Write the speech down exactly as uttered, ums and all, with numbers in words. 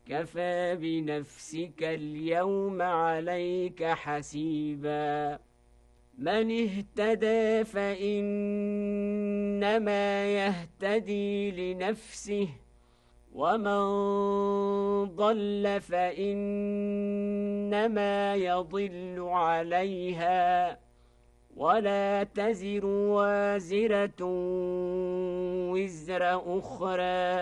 كفى بنفسك اليوم عليك حسيبا من اهتدى فإنما يهتدي لنفسه ومن ضل فإنما يضل عليها ولا تزر وازرة وزر أخرى